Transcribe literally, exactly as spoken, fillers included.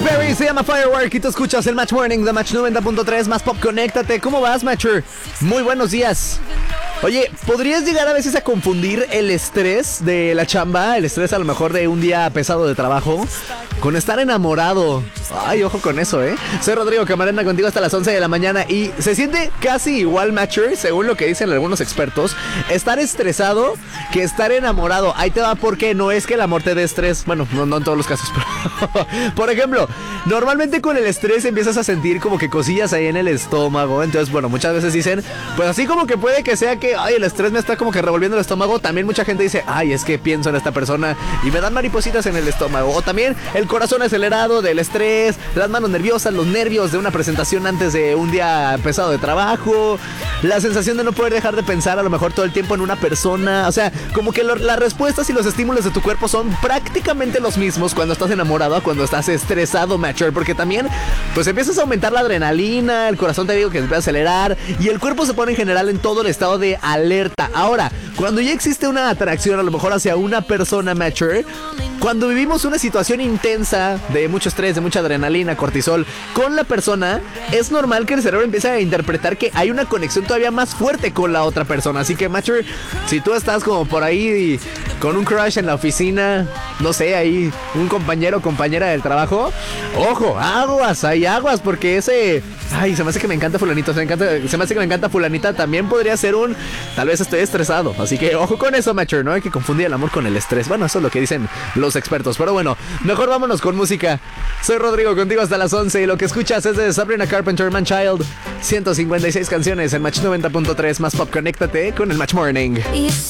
Perry se llama Firework y tú escuchas el Match Morning de Match noventa punto tres más Pop. Conéctate. ¿Cómo vas, Matcher? Muy buenos días. Oye, ¿podrías llegar a veces a confundir el estrés de la chamba, el estrés a lo mejor de un día pesado de trabajo, con estar enamorado? Ay, ojo con eso, ¿eh? Soy Rodrigo Camarena contigo hasta las once de la mañana y se siente casi igual, Matcher, según lo que dicen algunos expertos, estar estresado que estar enamorado. Ahí te va porque no es que el amor te dé estrés. Bueno, no, no en todos los casos, pero por ejemplo, normalmente con el estrés empiezas a sentir como que cosillas ahí en el estómago. Entonces, bueno, muchas veces dicen, pues así como que puede que sea que, ay, el estrés me está como que revolviendo el estómago. También mucha gente dice, ay, es que pienso en esta persona y me dan maripositas en el estómago. O también el corazón acelerado del estrés, las manos nerviosas, los nervios de una presentación antes de un día pesado de trabajo, la sensación de no poder dejar de pensar a lo mejor todo el tiempo en una persona. O sea, como que lo, las respuestas y los estímulos de tu cuerpo son prácticamente los mismos cuando estás enamorado a cuando estás estresado, Matcher, porque también pues empiezas a aumentar la adrenalina, el corazón te digo que se empieza a acelerar y el cuerpo se pone en general en todo el estado de alerta. Ahora, cuando ya existe una atracción a lo mejor hacia una persona, Matcher, cuando vivimos una situación intensa de mucho estrés, de mucha adrenalina, cortisol con la persona, es normal que el cerebro empiece a interpretar que hay una conexión todavía más fuerte con la otra persona. Así que, Matcher, si tú estás como por ahí con un crush en la oficina, no sé, ahí un compañero o compañera del trabajo, ojo, aguas, hay aguas, porque ese, ay, se me hace que me encanta fulanito, se me, encanta, se me hace que me encanta fulanita, también podría ser un, tal vez estoy estresado. Así que ojo con eso, Matcher, no hay que confundir el amor con el estrés. Bueno, eso es lo que dicen los expertos, pero bueno, mejor vámonos con música. Soy Rodrigo contigo hasta las once y lo que escuchas es de Sabrina Carpenter, Man Child. ciento cincuenta y seis canciones en Match noventa punto tres más Pop. Conéctate con el Match Morning.